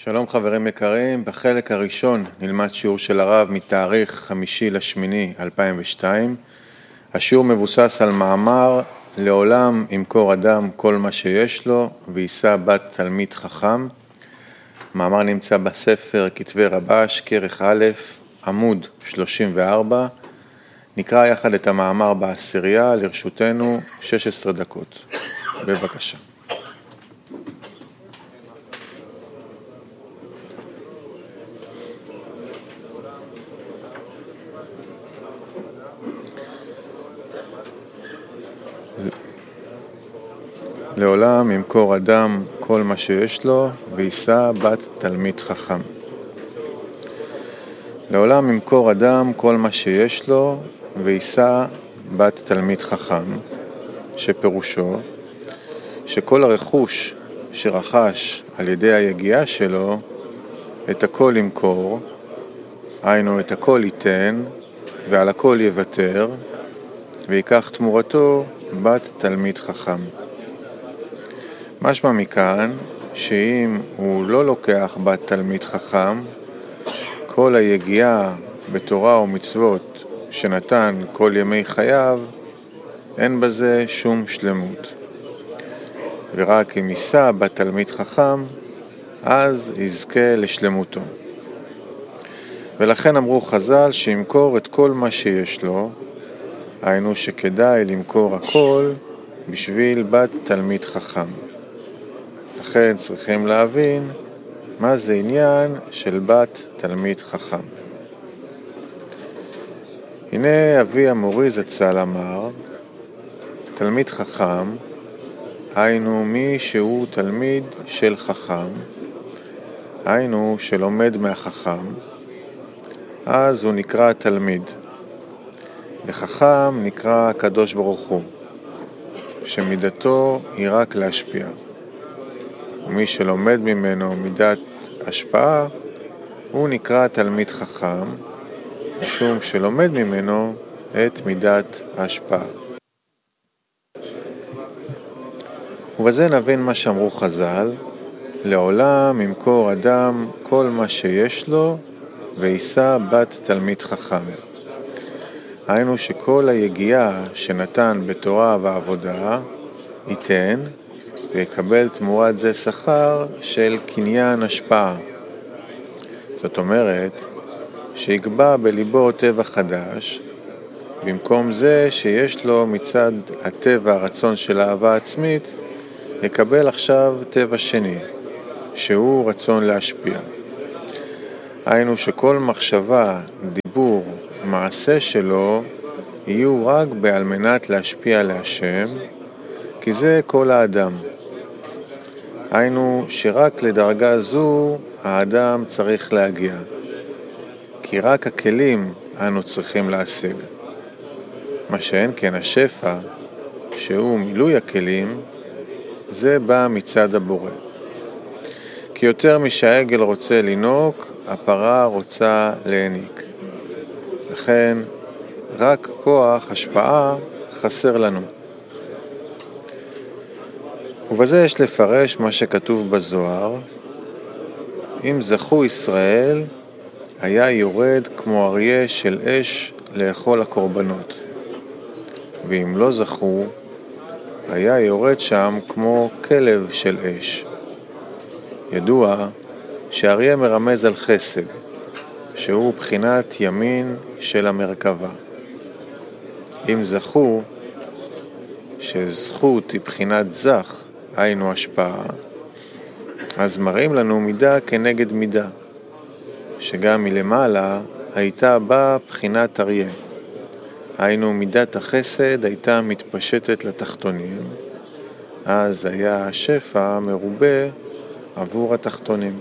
שלום חברים יקרים, בחלק הראשון נלמד שיעור של הרב מתאריך 5/8/2002. השיעור מבוסס על מאמר לעולם ימכור אדם כל מה שיש לו ויישא בת תלמיד חכם. מאמר נמצא בספר כתבי רבש, כרך א', עמוד 34. נקרא יחד את המאמר בעשירייה, לרשותנו 16 דקות. בבקשה. לעולם ימכור אדם כל מה שיש לו ויישא בת תלמיד חכם. לעולם ימכור אדם כל מה שיש לו ויישא בת תלמיד חכם, שפירושו שכל הרכוש שרכש על ידי היגיעה שלו, את הכל ימכור, היינו את הכל ייתן ועל הכל יוותר, ויקח תמורתו בת תלמיד חכם. משמע מכאן שאם הוא לא לוקח בת תלמיד חכם, כל היגיעה בתורה ומצוות שנתן כל ימי חייו, אין בזה שום שלמות. ורק אם יישא בת תלמיד חכם, אז יזכה לשלמותו. ולכן אמרו חז"ל שימכור את כל מה שיש לו, היינו שכדאי למכור הכל בשביל בת תלמיד חכם. לכן צריכים להבין מה זה עניין של בת תלמיד חכם. הנה אבי המורי זצ"ל אמר, תלמיד חכם, היינו מי שהוא תלמיד של חכם, היינו שלומד מהחכם, אז הוא נקרא תלמיד. וחכם נקרא הקדוש ברוך הוא, שמידתו היא רק להשפיע. ומי שלומד ממנו מידת השפעה, הוא נקרא תלמיד חכם, משום שלומד ממנו את מידת ההשפעה. ובזה נבין מה שאמרו חז"ל, לעולם ימכור אדם כל מה שיש לו ויישא בת תלמיד חכם. היינו שכל היגיעה שנתן בתורה ועבודה ייתן, ויקבל תמורת זה שכר של קניין השפעה. זאת אומרת, שיקבע בליבו טבע חדש, במקום זה שיש לו מצד הטבע הרצון של אהבה עצמית, יקבל עכשיו טבע שני, שהוא רצון להשפיע. היינו שכל מחשבה, דיבור, מעשה שלו, יהיו רק על מנת להשפיע להשם, כי זה כל האדם. היינו שרק לדרגה זו האדם צריך להגיע, כי רק הכלים אנו צריכים להשיג. מה שאין כן השפע, שהוא מילוי הכלים, זה בא מצד הבורא. כי יותר משהעגל רוצה לינוק, הפרה רוצה להניק. לכן רק כוח השפעה חסר לנו. ובזה יש לפרש מה שכתוב בזוהר, אם זכו ישראל, היה יורד כמו אריה של אש לאכול הקורבנות. ואם לא זכו, היה יורד שם כמו כלב של אש. ידוע שאריה מרמז על חסד, שהוא בחינת ימין של המרכבה. אם זכו, שזכות היא בחינת זך, היינו השפעה, אז מראים לנו מידה כנגד מידה, שגם מלמעלה הייתה בה בחינת אריה. היינו מידת החסד הייתה מתפשטת לתחתונים, אז היה השפע מרובה עבור התחתונים.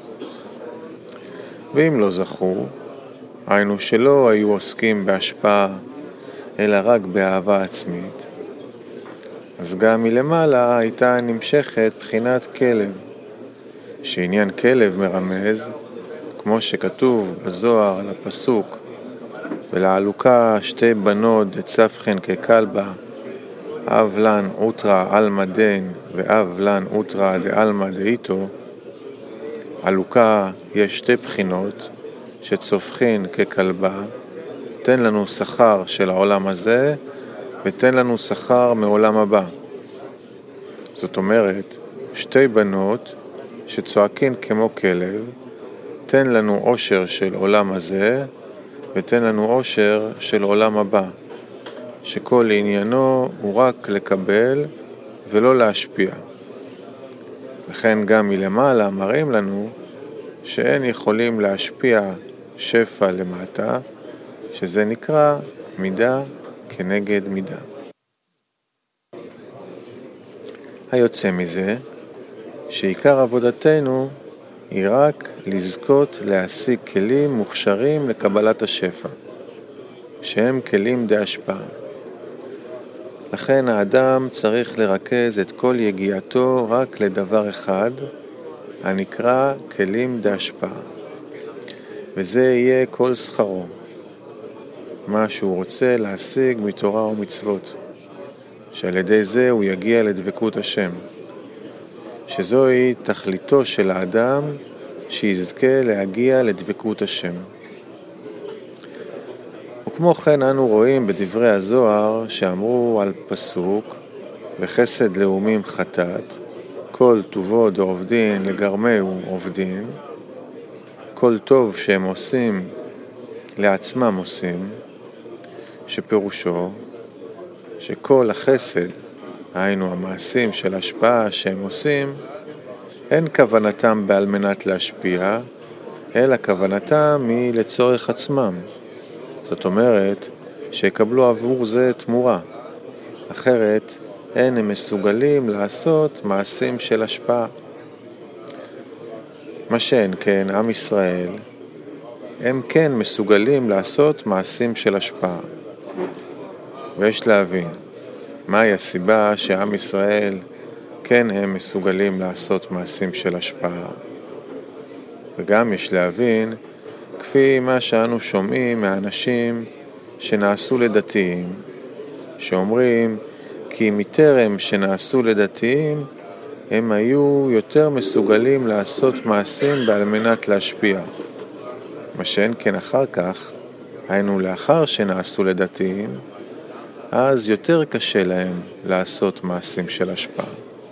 ואם לא זכו, היינו שלא היו עוסקים בהשפעה, אלא רק באהבה עצמית, אז גם מלמעלה הייתה נמשכת בחינת כלב, שעניין כלב מרמז, כמו שכתוב בזוהר על הפסוק, ולעלוקה שתי בנות דצפחן ככלבה, אב לן אוטרה אלמא דין ואב לן אוטרה דאלמא דאיתו, בחלוקה יש שתי בחינות שצופחין ככלבה, תן לנו שכר של העולם הזה ותן לנו שכר מעולם הבא. זאת אומרת, שתי בנות שצועקין כמו כלב, תן לנו עושר של עולם הזה ותן לנו עושר של עולם הבא, שכל עניינו הוא רק לקבל ולא להשפיע. לכן גם מלמעלה מראים לנו שאין יכולים להשפיע שפע למטה, שזה נקרא מידה כנגד מידה. היוצא מזה שעיקר עבודתנו היא רק לזכות להשיג כלים מוכשרים לקבלת השפע, שהם כלים די השפעה. לכן האדם צריך לרכז את כל יגיעתו רק לדבר אחד, הנקרא כלים די השפעה. וזה יהיה כל שכרו, מה שהוא רוצה להשיג מתורה ומצוות, שעל ידי זה הוא יגיע לדבקות השם, שזוהי תכליתו של האדם, שיזכה להגיע לדבקות השם. וכמו כן אנו רואים בדברי הזוהר שאמרו על פסוק, וחסד לאומים חטאת, כל טובו דעובדין לגרמהו עובדין, כל טוב שהם עושים לעצמם עושים, שפירושו שכל החסד, היינו המעשים של השפעה שהם עושים, אין כוונתם בעל מנת להשפיע, אלא כוונתם היא לצורך עצמם. זאת אומרת שיקבלו עבור זה תמורה, אחרת אין הם מסוגלים לעשות מעשים של השפעה. מה שאין כן, עם ישראל, הם כן מסוגלים לעשות מעשים של השפעה. ויש להבין, מהי הסיבה שעם ישראל כן הם מסוגלים לעשות מעשים של השפעה. וגם יש להבין, כפי מה שאנו שומעים מהאנשים שנעשו לדתיים, שאומרים כי מטרם שנעשו לדתיים, הם היו יותר מסוגלים לעשות מעשים בעל מנת להשפיע. מה שאין כן אחר כך, היינו לאחר שנעשו לדתיים, אז יותר קשה להם לעשות מעשים של השפעה.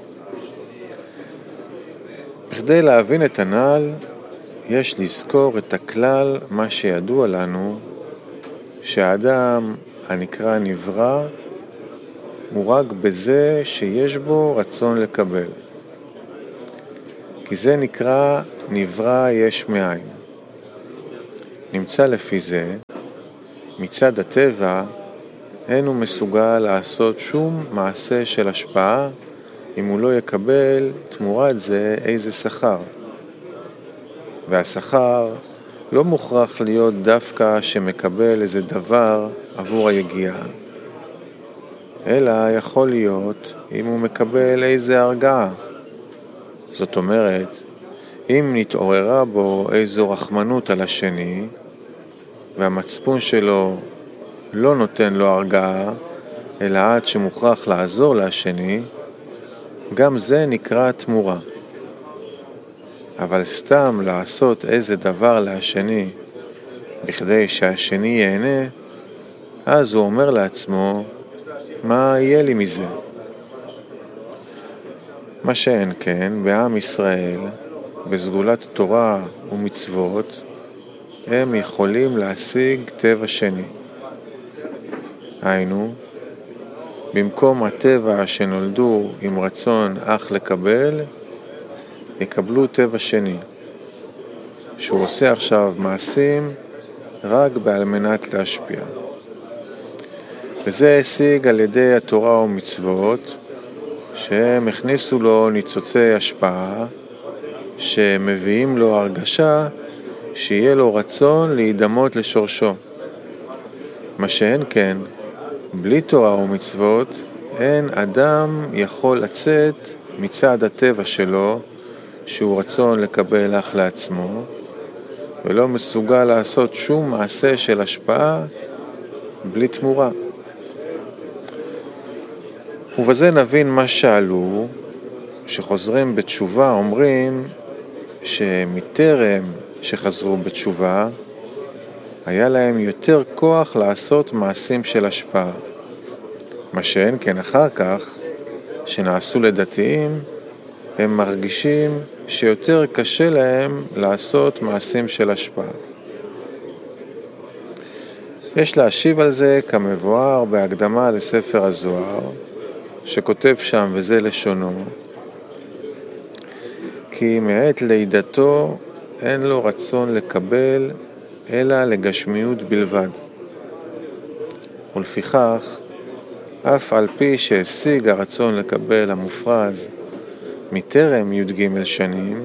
בכדי להבין את הנ"ל, יש לזכור את הכלל מה שידוע לנו, שהאדם הנקרא נברא, הוא רק בזה שיש בו רצון לקבל. כי זה נקרא נברא יש מאין. נמצא לפי זה, מצד הטבע, אין הוא מסוגל לעשות שום מעשה של השפעה, אם הוא לא יקבל תמורת זה איזה שכר. והשכר לא מוכרח להיות דווקא שמקבל איזה דבר עבור היגיעה, אלא יכול להיות אם הוא מקבל איזה הרגעה. זאת אומרת, אם נתעוררה בו איזו רחמנות על השני, והמצפון שלו לא נותן לו הרגעה, אלא עד שמוכרח לעזור לשני, גם זה נקרא תמורה. אבל סתם לעשות איזה דבר לשני, בכדי שהשני ייהנה, אז הוא אומר לעצמו, מה יהיה לי מזה? מה שאין כן, בעם ישראל, בסגולת תורה ומצוות, הם יכולים להשיג טבע שני. היינו, במקום הטבע שנולדו עם רצון אך לקבל, יקבלו טבע שני, שהוא עושה עכשיו מעשים רק בעל מנת להשפיע. וזה השיג על ידי התורה ומצוות, שהם הכניסו לו ניצוצי השפעה, שמביאים לו הרגשה שיהיה לו רצון להידמות לשורשו. מה שאין כן, בלי תורה ומצוות, אין אדם יכול לצאת מצד הטבע שלו, שהוא רצון לקבל אך לעצמו, ולא מסוגל לעשות שום מעשה של השפעה בלי תמורה. ובזה נבין מה שאלו, שחוזרים בתשובה אומרים שמטרם שחזרו בתשובה, היה להם יותר כוח לעשות מעשים של השפעה. מה שאין כן אחר כך, שנעשו לדתיים, הם מרגישים שיותר קשה להם לעשות מעשים של השפעה. יש להשיב על זה כמבואר בהקדמה לספר הזוהר, שכותב שם וזה לשונו, כי מעת לידתו אין לו רצון לקבל אלא לגשמיות בלבד. ולפיכך, אף על פי שהשיג הרצון לקבל המופרז מטרם י"ג שנים,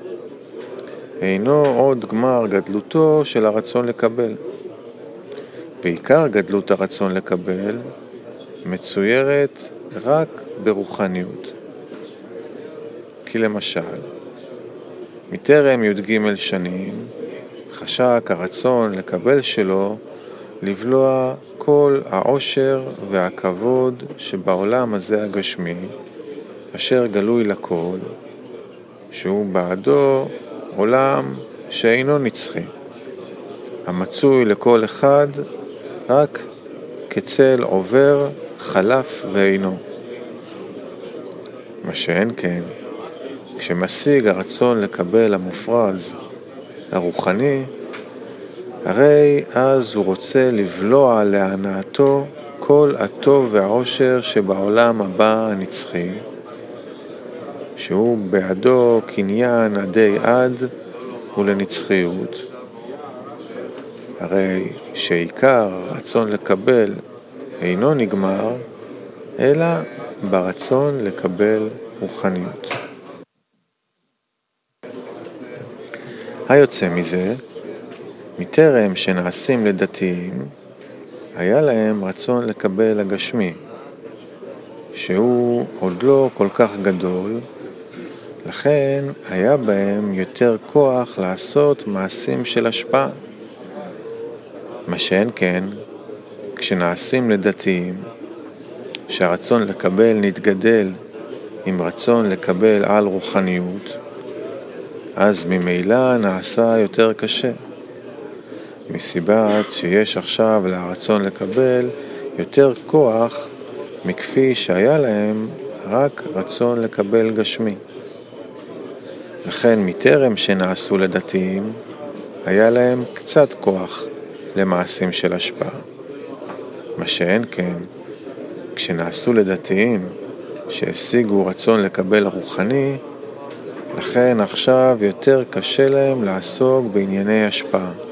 אינו עוד גמר גדלותו של הרצון לקבל. בעיקר גדלות הרצון לקבל מצוירת רק ברוחניות. כי למשל, מטרם י"ג שנים חשק הרצון לקבל שלו לבלוע כל העושר והכבוד שבעולם הזה הגשמי, אשר גלוי לכל, שהוא בעדו עולם שאינו נצחי, המצוי לכל אחד רק כצל עובר, חלף ואינו. מה שאין כן, כשמשיג הרצון לקבל המופרז הרוחני, הרי אז הוא רוצה לבלוע להנאתו כל הטוב והעושר שבעולם הבא הנצחי, שהוא בעדו קניין עדי עד ולנצחיות. הרי שעיקר הרצון לקבל אינו נגמר, אלא ברצון לקבל רוחניות. היוצא מזה, מטרם שנעשים לדתיים, היה להם רצון לקבל הגשמי, שהוא עוד לא כל כך גדול, לכן היה בהם יותר כוח לעשות מעשים של השפעה. מה שאין כן, כשנעשים לדתיים, שהרצון לקבל נתגדל עם רצון לקבל על רוחניות, אז ממילא נעשה יותר קשה. מסיבת שיש עכשיו לרצון לקבל יותר כוח מכפי שהיה להם רק רצון לקבל גשמי. לכן מטרם שנעשו לדתיים, היה להם קצת כוח למעשים של השפעה. מה שאין כן, כשנעשו לדתיים שהשיגו רצון לקבל רוחני, לכן עכשיו יותר קשה להם לעסוק בענייני השפעה.